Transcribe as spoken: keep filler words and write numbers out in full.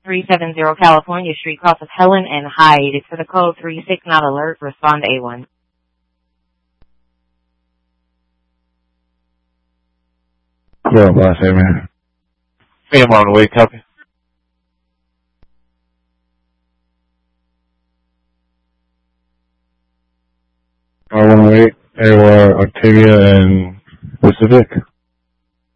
three seven zero California Street, cross of Helen and Hyde. It's for the code three six not alert. Respond to A one. What up, boss? Hey, man. Hey, I'm on the way. Copy. R one oh eight, A O R Octavia and Pacific.